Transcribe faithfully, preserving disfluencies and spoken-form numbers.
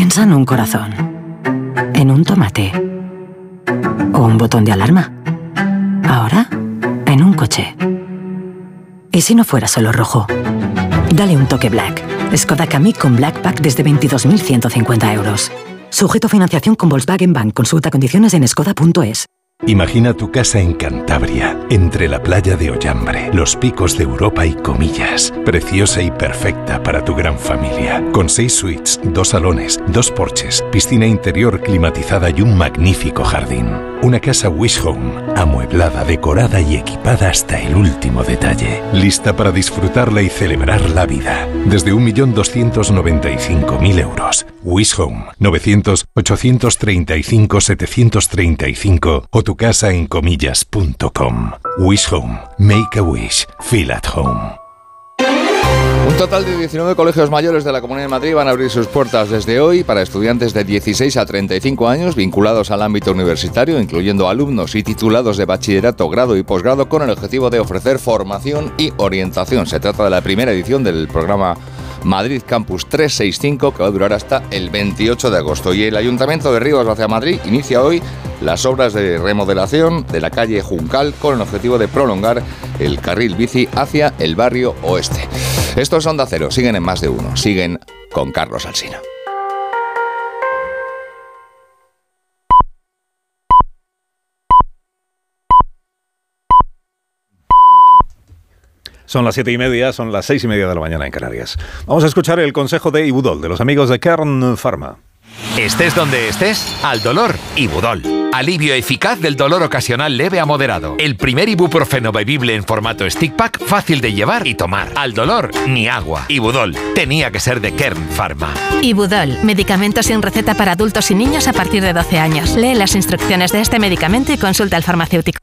Piensa en un corazón, en un tomate o un botón de alarma. Ahora, en un coche. ¿Y si no fuera solo rojo? Dale un toque Black. Skoda Kamiq con Black Pack desde veintidós mil ciento cincuenta euros. Sujeto a financiación con Volkswagen Bank. Consulta condiciones en skoda punto es. Imagina tu casa en Cantabria, entre la playa de Ollambre, los picos de Europa y Comillas. Preciosa y perfecta para tu gran familia. Con seis suites, dos salones, dos porches, piscina interior climatizada y un magnífico jardín. Una casa Wish Home, amueblada, decorada y equipada hasta el último detalle. Lista para disfrutarla y celebrar la vida. Desde un millón doscientos noventa y cinco mil euros. Wish Home, novecientos, ochocientos treinta y cinco, setecientos treinta y cinco o tu casa en comillas punto com. Wish Home. Make a wish. Feel at home. Un total de diecinueve colegios mayores de la Comunidad de Madrid van a abrir sus puertas desde hoy para estudiantes de dieciséis a treinta y cinco años vinculados al ámbito universitario, incluyendo alumnos y titulados de bachillerato, grado y posgrado, con el objetivo de ofrecer formación y orientación. Se trata de la primera edición del programa Madrid Campus trescientos sesenta y cinco, que va a durar hasta el veintiocho de agosto. Y el Ayuntamiento de Rivas Vacia Madrid inicia hoy las obras de remodelación de la calle Juncal con el objetivo de prolongar el carril bici hacia el barrio oeste. Estos son Onda Cero, siguen en Más de Uno, siguen con Carlos Alsina. Son las siete y media, son las seis y media de la mañana en Canarias. Vamos a escuchar el consejo de Ibudol, de los amigos de Kern Pharma. Estés donde estés, al dolor, Ibudol. Alivio eficaz del dolor ocasional leve a moderado. El primer ibuprofeno bebible en formato stick pack, fácil de llevar y tomar. Al dolor, ni agua. Ibudol, tenía que ser de Kern Pharma. Ibudol, medicamento sin receta para adultos y niños a partir de doce años. Lee las instrucciones de este medicamento y consulta al farmacéutico.